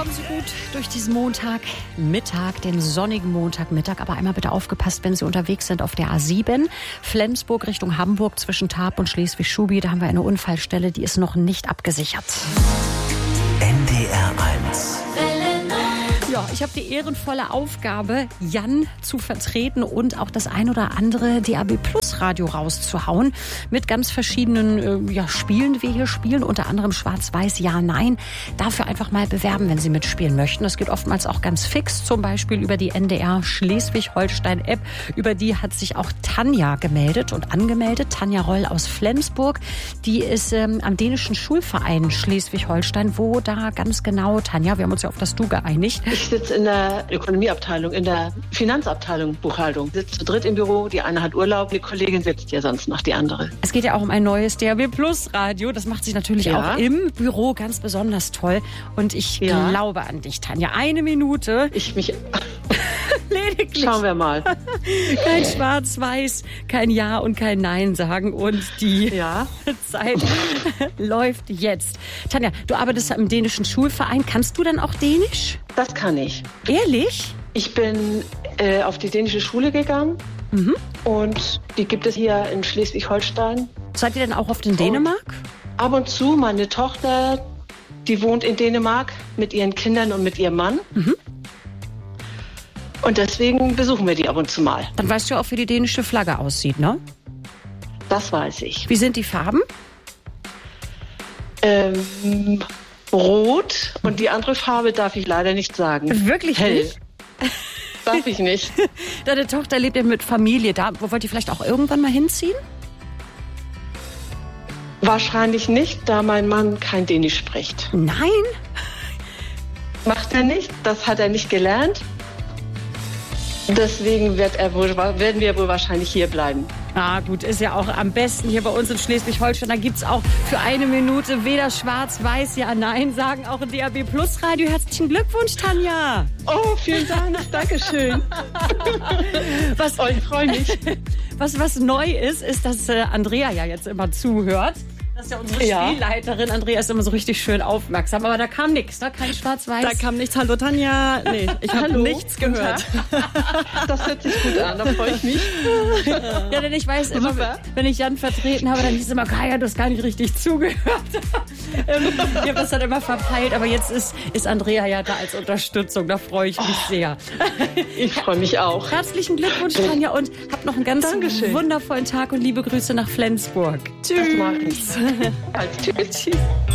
Kommen Sie gut durch diesen Montagmittag, den sonnigen Montagmittag. Aber einmal bitte aufgepasst, wenn Sie unterwegs sind auf der A7, Flensburg Richtung Hamburg zwischen Tarp und Schleswig-Schubi. Da haben wir eine Unfallstelle, die ist noch nicht abgesichert. NDR 1. Ja, ich habe die ehrenvolle Aufgabe, Jan zu vertreten und auch das ein oder andere DAB Plus Radio rauszuhauen mit ganz verschiedenen Spielen, die wir hier spielen, unter anderem Schwarz-Weiß, Ja, Nein. Dafür einfach mal bewerben, wenn Sie mitspielen möchten. Das geht oftmals auch ganz fix, zum Beispiel über die NDR Schleswig-Holstein-App. Über die hat sich auch Tanja gemeldet und angemeldet. Tanja Roll aus Flensburg. Die ist am dänischen Schulverein Schleswig-Holstein. Wo da ganz genau, Tanja, wir haben uns ja auf das Du geeinigt. Ich sitze in der Ökonomieabteilung, in der Finanzabteilung, Buchhaltung. Ich sitze zu dritt im Büro, die eine hat Urlaub, die Kollegin sitzt ja sonst noch, die andere. Es geht ja auch um ein neues DAB Plus Radio. Das macht sich natürlich auch im Büro ganz besonders toll. Und ich glaube an dich, Tanja. 1 Minute. Ich mich... Lediglich. Schauen wir mal. Kein Schwarz-Weiß, kein Ja und kein Nein sagen. Und die Zeit läuft jetzt. Tanja, du arbeitest im dänischen Schulverein. Kannst du denn auch Dänisch? Das kann ich. Ehrlich? Ich bin auf die dänische Schule gegangen. Und die gibt es hier in Schleswig-Holstein. Seid ihr denn auch oft in Dänemark? Ab und zu, meine Tochter, die wohnt in Dänemark mit ihren Kindern und mit ihrem Mann. Und deswegen besuchen wir die ab und zu mal. Dann weißt du auch, wie die dänische Flagge aussieht, ne? Das weiß ich. Wie sind die Farben? Rot und die andere Farbe darf ich leider nicht sagen. Wirklich hell. Nicht? Darf ich nicht. Deine Tochter lebt ja mit Familie da. Wo wollt ihr vielleicht auch irgendwann mal hinziehen? Wahrscheinlich nicht, da mein Mann kein Dänisch spricht. Nein? Macht er nicht. Das hat er nicht gelernt. Deswegen werden wir wohl wahrscheinlich hier bleiben. Ah, gut, ist ja auch am besten hier bei uns in Schleswig-Holstein. Da gibt es auch für 1 Minute weder Schwarz-Weiß, Ja, Nein sagen, auch ein DAB Plus Radio. Herzlichen Glückwunsch, Tanja. Oh, vielen Dank. Dankeschön. Ich freue mich. Was neu ist, dass Andrea ja jetzt immer zuhört. Das ist ja unsere Spielleiterin. Andrea ist immer so richtig schön aufmerksam. Aber da kam nichts, ne? Kein Schwarz-Weiß. Da kam nichts. Hallo Tanja. Nee, ich habe nichts gehört. Das hört sich gut an, da freue ich mich. Ja, denn ich weiß immer, wenn ich Jan vertreten habe, dann hieß es immer, Kaya, du hast gar nicht richtig zugehört. Ich habe das dann immer verpeilt. Aber jetzt ist Andrea ja da als Unterstützung. Da freue ich mich sehr. Ich freue mich auch. Herzlichen Glückwunsch, Tanja. Und habt noch einen ganz wundervollen Tag und liebe Grüße nach Flensburg. Tschüss. Das mache ich. Tschüss.